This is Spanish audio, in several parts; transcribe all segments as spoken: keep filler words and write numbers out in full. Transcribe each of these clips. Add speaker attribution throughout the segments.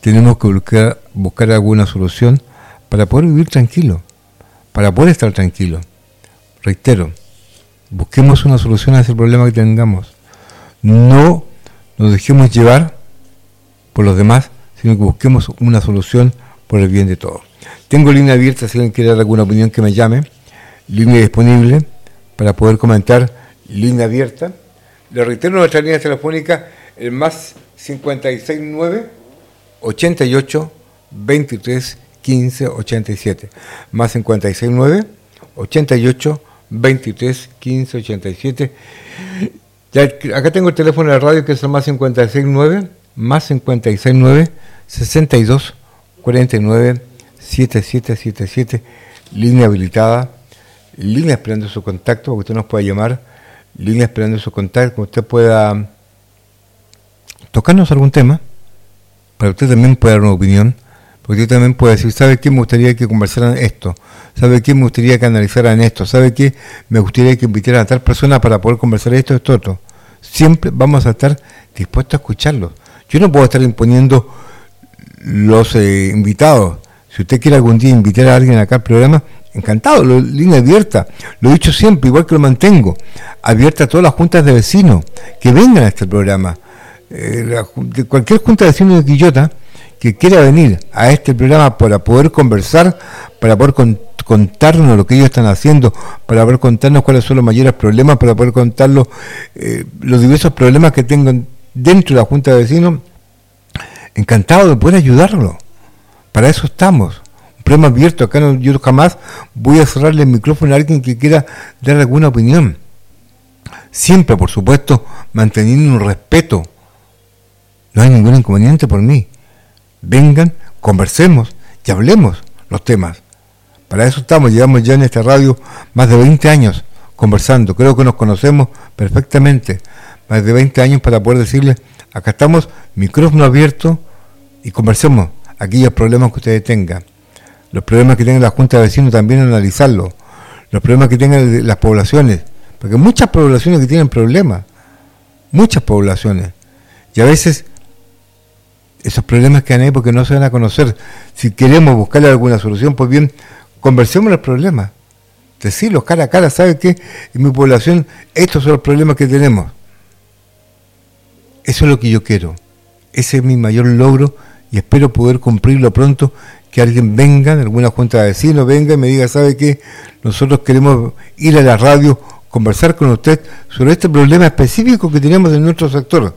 Speaker 1: tenemos que buscar, buscar alguna solución para poder vivir tranquilo, para poder estar tranquilo. Reitero, busquemos una solución a ese problema que tengamos. No nos dejemos llevar por los demás, sino que busquemos una solución por el bien de todos. Tengo línea abierta, si alguien quiere dar alguna opinión que me llame, línea disponible para poder comentar, línea abierta. Le reitero nuestra línea telefónica, el más cincuenta y seis nueve, ochenta y ocho, veintitrés, quince, ochenta y siete. Más cincuenta y seis nueve, ochenta y ocho, veintitrés, quince, ochenta y siete. Ya, acá tengo el teléfono de la radio que es el más cincuenta y seis nueve, más cincuenta y seis nueve, sesenta y dos, cuarenta y nueve, setenta y siete setenta y siete, línea habilitada, línea esperando su contacto, porque usted nos puede llamar, línea esperando su contacto, que usted pueda tocarnos algún tema, para que usted también pueda dar una opinión, porque usted también puede decir, ¿sabe qué? Me gustaría que conversaran esto, ¿sabe qué? Me gustaría que analizaran esto, ¿sabe qué? Me gustaría que invitaran a tal persona para poder conversar esto, esto, otro. Siempre vamos a estar dispuestos a escucharlos. Yo no puedo estar imponiendo los eh, invitados. Si usted quiere algún día invitar a alguien acá al programa, encantado, lo, línea abierta. Lo he dicho siempre, igual que lo mantengo. Abierta a todas las juntas de vecinos que vengan a este programa. Eh, la, de cualquier junta de vecinos de Quillota que quiera venir a este programa para poder conversar, para poder con, contarnos lo que ellos están haciendo, para poder contarnos cuáles son los mayores problemas, para poder contarnos eh, los diversos problemas que tengan dentro de la junta de vecinos, encantado de poder ayudarlo. Para eso estamos. Un programa abierto. Acá no, yo jamás voy a cerrarle el micrófono a alguien que quiera dar alguna opinión. Siempre, por supuesto, manteniendo un respeto. No hay ningún inconveniente por mí. Vengan, conversemos y hablemos los temas. Para eso estamos. Llevamos ya en esta radio más de veinte años conversando. Creo que nos conocemos perfectamente. Más de veinte años para poder decirles, acá estamos, micrófono abierto, y conversemos aquellos problemas que ustedes tengan. Los problemas que tenga la Junta de Vecinos también analizarlos. Los problemas que tengan las poblaciones. Porque hay muchas poblaciones que tienen problemas. Muchas poblaciones. Y a veces esos problemas quedan ahí porque no se van a conocer. Si queremos buscarle alguna solución, pues bien, conversemos los problemas. Decirlos cara a cara, ¿sabe qué? En mi población estos son los problemas que tenemos. Eso es lo que yo quiero. Ese es mi mayor logro y espero poder cumplirlo pronto, que alguien venga, alguna junta de vecinos venga y me diga, ¿sabe qué? Nosotros queremos ir a la radio, conversar con usted sobre este problema específico que tenemos en nuestro sector.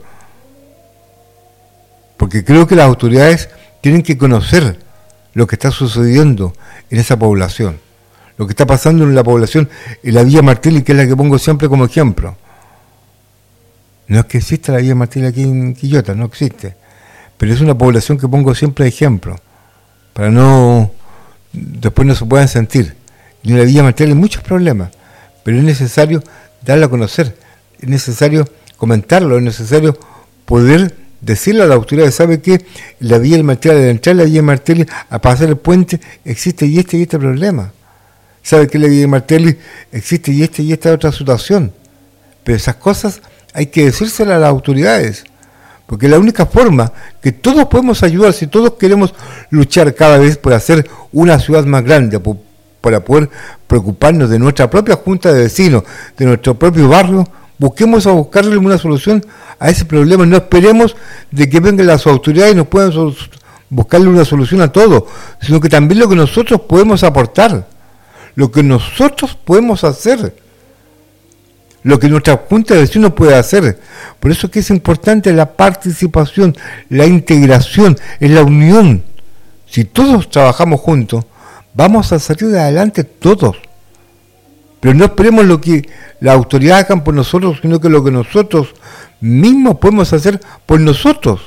Speaker 1: Porque creo que las autoridades tienen que conocer lo que está sucediendo en esa población, lo que está pasando en la población, en la Villa Martelli, que es la que pongo siempre como ejemplo. No es que exista la Villa Martelli aquí en Quillota, no existe, pero es una población que pongo siempre de ejemplo, para no, después no se puedan sentir. Y en la Villa Martelli hay muchos problemas, pero es necesario darlo a conocer, es necesario comentarlo, es necesario poder decirle a la autoridad, ¿sabe qué? La Villa Martelli, al entrar a la Villa Martelli, a pasar el puente, existe y este y este problema. ¿Sabe que la Villa Martelli existe y este y esta otra situación? Pero esas cosas hay que decírselas a las autoridades, porque la única forma que todos podemos ayudar, si todos queremos luchar cada vez por hacer una ciudad más grande, por, para poder preocuparnos de nuestra propia junta de vecinos, de nuestro propio barrio, busquemos a buscarle una solución a ese problema. No esperemos de que vengan las autoridades y nos puedan so- buscarle una solución a todo, sino que también lo que nosotros podemos aportar, lo que nosotros podemos hacer, lo que nuestra junta de vecinos puede hacer. Por eso es que es importante la participación, la integración, en la unión. Si todos trabajamos juntos, vamos a salir adelante todos. Pero no esperemos lo que las autoridades hagan por nosotros, sino que lo que nosotros mismos podemos hacer por nosotros.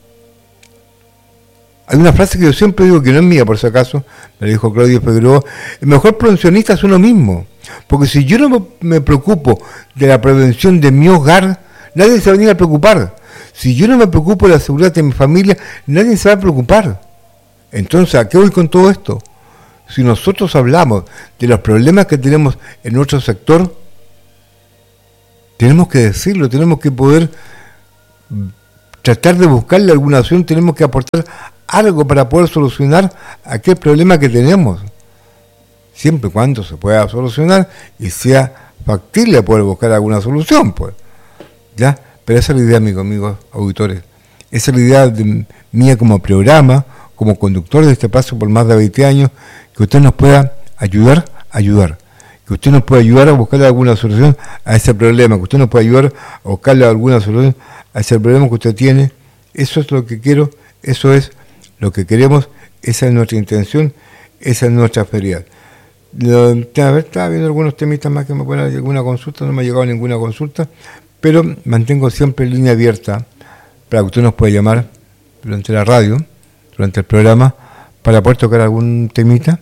Speaker 1: Hay una frase que yo siempre digo, que no es mía por si acaso, me la dijo Claudio Figueroa: el mejor prevencionista es uno mismo. Porque si yo no me preocupo de la prevención de mi hogar, nadie se va a venir a preocupar. Si yo no me preocupo de la seguridad de mi familia, nadie se va a preocupar. Entonces, ¿a qué voy con todo esto? Si nosotros hablamos de los problemas que tenemos en nuestro sector, tenemos que decirlo, tenemos que poder tratar de buscarle alguna opción, tenemos que aportar algo para poder solucionar aquel problema que tenemos. Siempre y cuando se pueda solucionar y sea factible poder buscar alguna solución, pues. ¿Ya? Pero esa es la idea, amigos, amigos auditores. Esa es la idea de, mía como programa, como conductor de este paso por más de veinte años, que usted nos pueda ayudar, ayudar. Que usted nos pueda ayudar a buscar alguna solución a ese problema, que usted nos pueda ayudar a buscarle alguna solución a ese problema que usted tiene. Eso es lo que quiero, eso es lo que queremos, esa es nuestra intención, esa es nuestra feria. Lo, a ver, estaba viendo algunos temitas más que me pueden dar alguna consulta, no me ha llegado ninguna consulta, pero mantengo siempre línea abierta para que usted nos pueda llamar durante la radio, durante el programa, para poder tocar algún temita.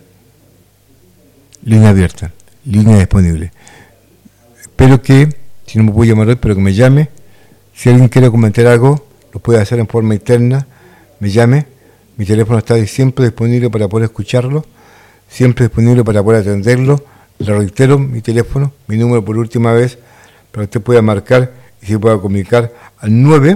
Speaker 1: Línea abierta, línea disponible. Espero que, si no me puede llamar hoy, pero que me llame. Si alguien quiere comentar algo, lo puede hacer en forma interna, me llame. Mi teléfono está siempre disponible para poder escucharlo, siempre disponible para poder atenderlo. Le reitero mi teléfono, mi número por última vez, para que usted pueda marcar y se pueda comunicar al nueve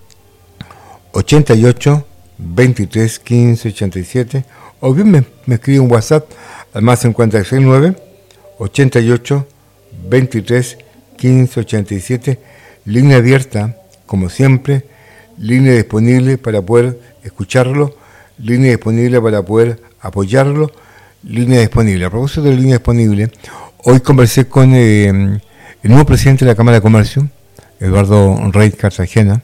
Speaker 1: ochenta y ocho veintitrés quince ochenta y siete, o bien me, me escribe un WhatsApp al más cincuenta y seis nueve ochenta y ocho veintitrés quince ochenta y siete, línea abierta, como siempre, línea disponible para poder escucharlo, línea disponible para poder apoyarlo, línea disponible. A propósito de línea disponible, hoy conversé con eh, el nuevo presidente de la Cámara de Comercio, Eduardo Rey Cartagena,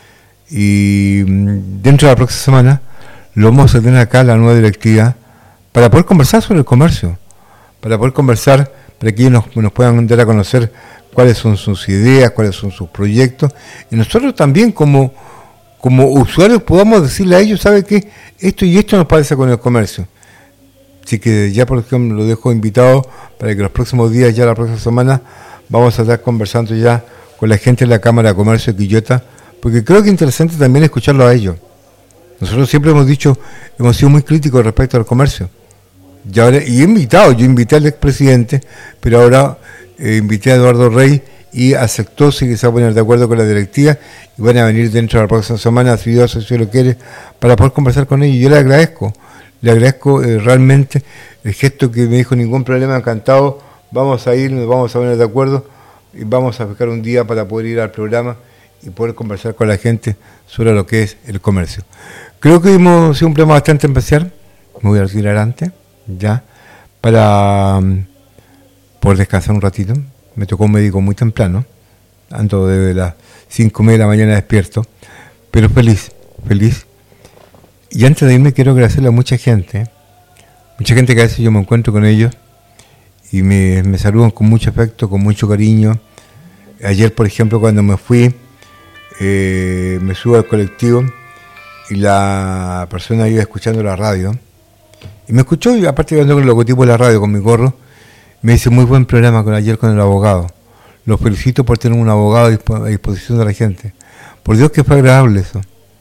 Speaker 1: y dentro de la próxima semana lo vamos a tener acá, la nueva directiva, para poder conversar sobre el comercio, para poder conversar, para que ellos nos, nos puedan dar a conocer cuáles son sus ideas, cuáles son sus proyectos, y nosotros también como, como usuarios podamos decirle a ellos, ¿sabe qué? Esto y esto nos parece con el comercio. Así que ya, por ejemplo, lo dejo invitado para que los próximos días, ya la próxima semana, vamos a estar conversando ya con la gente de la Cámara de Comercio de Quillota, porque creo que es interesante también escucharlo a ellos. Nosotros siempre hemos dicho, hemos sido muy críticos respecto al comercio. Y, ahora, y he invitado, yo invité al expresidente, pero ahora eh, invité a Eduardo Rey y aceptó, sí que se va a poner de acuerdo con la directiva y van a venir dentro de la próxima semana, si Dios así lo quiere, para poder conversar con ellos. Yo le agradezco, le agradezco eh, realmente el gesto que me dijo, ningún problema, encantado, vamos a ir, nos vamos a poner de acuerdo y vamos a fijar un día para poder ir al programa y poder conversar con la gente sobre lo que es el comercio. Creo que hemos sido un programa bastante especial, me voy a retirar antes, ya, para um, poder descansar un ratito. Me tocó un médico muy temprano, ando desde las cinco y media de la mañana despierto, pero feliz, feliz. Y antes de irme quiero agradecerle a mucha gente, mucha gente que a veces yo me encuentro con ellos y me, me saludan con mucho afecto, con mucho cariño. Ayer, por ejemplo, cuando me fui, eh, me subo al colectivo y la persona iba escuchando la radio y me escuchó, y aparte ando con el logotipo de la radio, con mi gorro, me dice, muy buen programa con ayer con el abogado, los felicito por tener un abogado a disposición de la gente. Por Dios que fue agradable eso,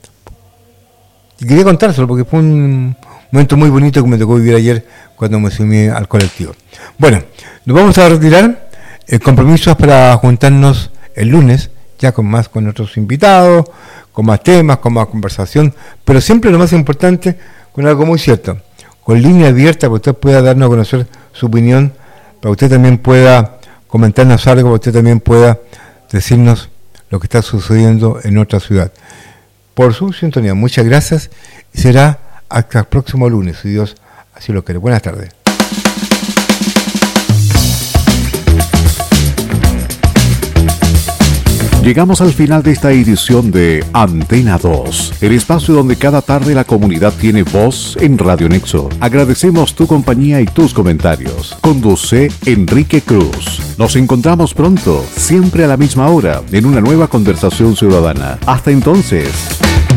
Speaker 1: y quería contárselo porque fue un momento muy bonito que me tocó vivir ayer cuando me sumí al colectivo. Bueno, nos vamos a retirar. El compromiso es para juntarnos el lunes, ya con más, con otros invitados, con más temas, con más conversación, pero siempre lo más importante, con algo muy cierto, con línea abierta para que usted pueda darnos a conocer su opinión, para que usted también pueda comentarnos algo, para que usted también pueda decirnos lo que está sucediendo en nuestra ciudad. Por su sintonía, muchas gracias y será hasta el próximo lunes, si Dios así lo quiere. Buenas tardes.
Speaker 2: Llegamos al final de esta edición de Antena dos, el espacio donde cada tarde la comunidad tiene voz en Radio Nexo. Agradecemos tu compañía y tus comentarios. Conduce Enrique Cruz. Nos encontramos pronto, siempre a la misma hora, en una nueva conversación ciudadana. Hasta entonces.